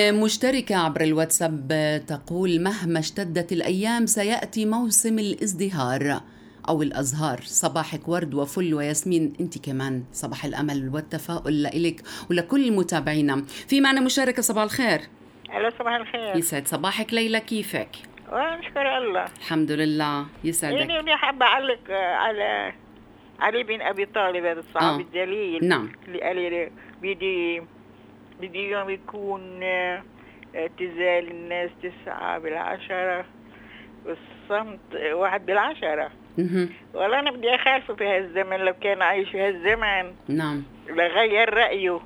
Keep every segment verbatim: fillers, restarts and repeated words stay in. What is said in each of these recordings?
مشتركة عبر الواتساب تقول: مهما اشتدت الأيام سيأتي موسم الازدهار أو الأزهار. صباحك ورد وفل وياسمين. أنت كمان صباح الأمل والتفاؤل لإلك ولكل متابعينا. في معنا مشاركة. صباح الخير. ألو صباح الخير. يسعد صباحك ليلى، كيفك؟ ونشكر الله الحمد لله. يسعدك. يعني حابة أعلق على علي بن أبي طالب هذا الصحابي آه. الجليل. نعم. اللي قال لي بدي بدي يوم يكون اعتزال الناس تسعة بالعشرة والصمت واحد بالعشرة. والله أنا بدي أخالفه في هالزمن. لو كان عايش في هالزمن نعم لغير رأيه.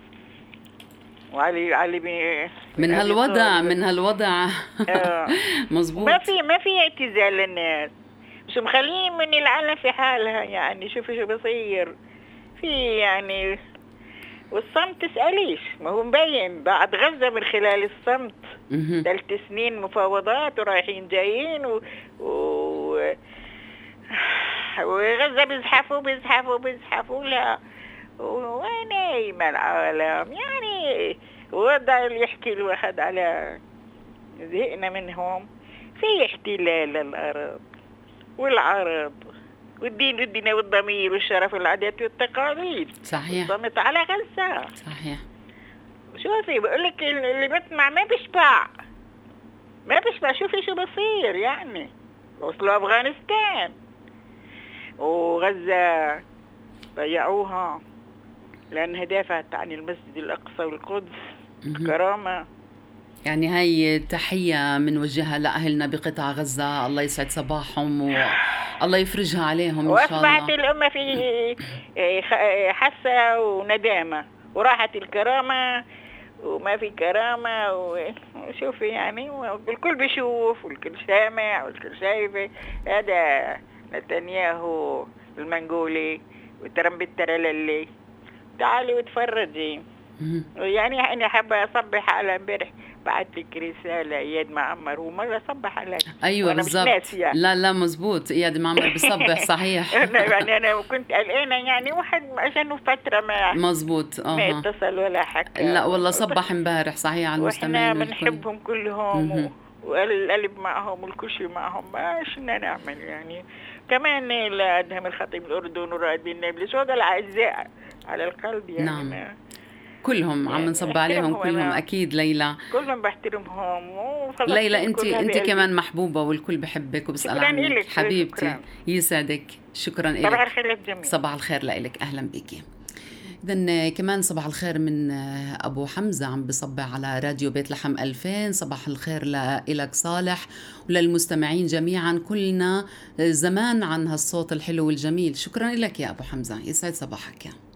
وعلي علي بن من هالوضع من هالوضع آه. مزبوط. ما في ما في اعتزال للناس، مش مخلين من العالم في حالها. يعني شوفي شو بصير في يعني. والصمت تسأليش، ما هو مبين بعد غزة من خلال الصمت. ثلاث سنين مفاوضات ورايحين جايين و... و... وغزة بيزحفوا بيزحفوا بيزحفوا لها ونايم العالم. يعني وضع اللي يحكي الواحد على زهقنا منهم. في احتلال للأرض والعرض والدين والدين والضمير والشرف والعادات والتقاليد. صحيح. صمت على غزة. صحيح. شوفي بقولك اللي بسمع ما بيشبع ما بيشبع. شوفي شو بصير. يعني وصلوا أفغانستان وغزة ضيعوها لأنها دافعت عن المسجد الأقصى والقدس كرامة. يعني هاي تحية منوجهها لأهلنا بقطاع غزة. الله يسعد صباحهم والله يفرجها عليهم إن شاء الله. وأصبحت الأمة في حسة وندامة وراحت الكرامة وما في كرامة. وشوفي يعني والكل بيشوف والكل سامع والكل شايفه. هذا نتنياهو المنغولي وترامب الترللي. تعالي وتفرجي. يعني أنا حابة أصبح على امبارح بعت لك رسالة إياد معمر ومرة صبح عليك. أيوة بالضبط. لا لا مزبوط إياد معمر بصبح. صحيح. يعني أنا كنت قلقانة يعني واحد عشانه فترة ما مزبوط أه. ما اتصل ولا حكى. لا والله صبح امبارح صحيح على المستمعين. وإحنا بنحبهم كلهم والقلب معهم والكل شيء معهم. ما شنا نعمل يعني. كمان لأدهم الخطيب الأردن ورائد بن نابلس وهذا الأعزاء على القلب يعني. نعم. عم عم نصب عليهم كلهم. أكيد ليلى كلهم بحترمهم. ليلى أنت أنت كمان محبوبة والكل بحبك وبسأل عنك حبيبتي. شكراً. يسعدك. شكرا لك. صباح الخير للجميع. صباح الخير لك. أهلا بيكي. إذن كمان صباح الخير من أبو حمزة عم بصبع على راديو بيت لحم ألفين. صباح الخير لإلك صالح وللمستمعين جميعا. كلنا زمان عن هالصوت الحلو والجميل. شكرا لك يا أبو حمزة. يسعد صباحك.